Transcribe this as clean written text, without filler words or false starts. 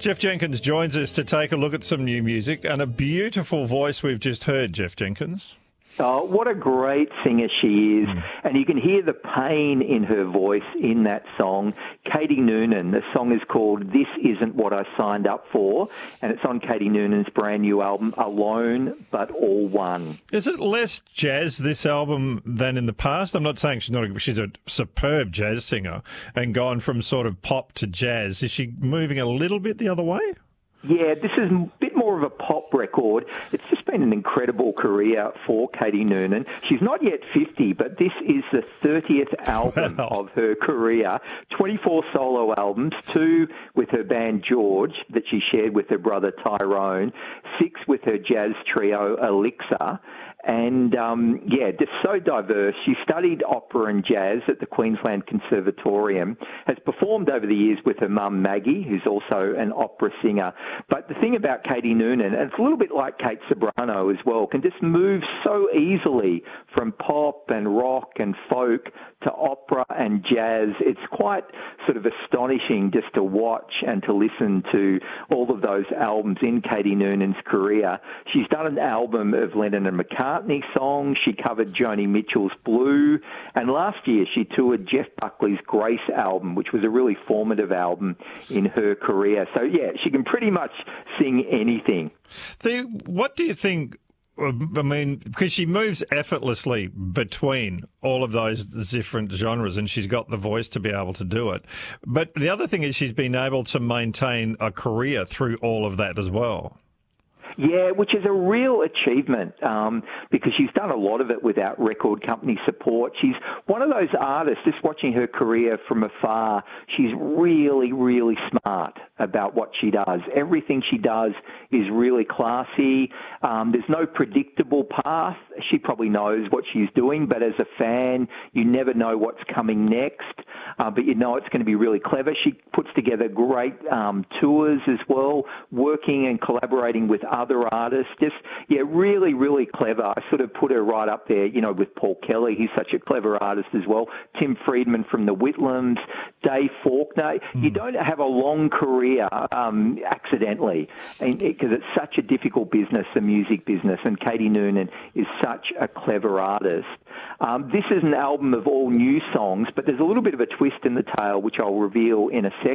Geoff Jenkins joins us to take a look at some new music and a beautiful voice we've just heard, Geoff Jenkins. Oh, what a great singer she is. And you can hear the pain in her voice in that song. Katie Noonan, the song is called This Isn't What I Signed Up For, and it's on Katie Noonan's brand new album, Alone But All One. Is it less jazz, this album, than in the past? I'm not saying she's a superb jazz singer and gone from sort of pop to jazz. Is she moving a little bit the other way? Yeah, this is a bit more of a pop record. It's just been an incredible career for Katie Noonan. She's not yet 50, but this is the 30th album of her career. 24 solo albums, 2 with her band George that she shared with her brother Tyrone, 6 with her jazz trio Elixir. And, just so diverse. She studied opera and jazz at the Queensland Conservatorium, has performed over the years with her mum Maggie, who's also an opera singer. But the thing about Katie Noonan, and it's a little bit like Kate Ceberano as well, can just move so easily from pop and rock and folk to opera and jazz. It's quite sort of astonishing just to watch and to listen to all of those albums in Katie Noonan's career. She's done an album of Lennon and McCartney songs. She covered Joni Mitchell's Blue. And last year she toured Jeff Buckley's Grace album, which was a really formative album in her career. So, yeah, she can pretty much sing anything. What do you think? I mean, because she moves effortlessly between all of those different genres and she's got the voice to be able to do it. But the other thing is she's been able to maintain a career through all of that as well. Yeah, which is a real achievement because she's done a lot of it without record company support. She's one of those artists, just watching her career from afar, she's really, really smart about what she does. Everything she does is really classy. There's no predictable path. She probably knows what she's doing, but as a fan, you never know what's coming next, but you know it's going to be really clever. She puts together great tours as well, working and collaborating with other artists. Just, really, really clever. I sort of put her right up there, with Paul Kelly. He's such a clever artist as well. Tim Friedman from the Whitlams, Dave Faulkner. You don't have a long career accidentally because it's such a difficult business, the music business, and Katie Noonan is such a clever artist. This is an album of all new songs, but there's a little bit of a twist in the tale, which I'll reveal in a second.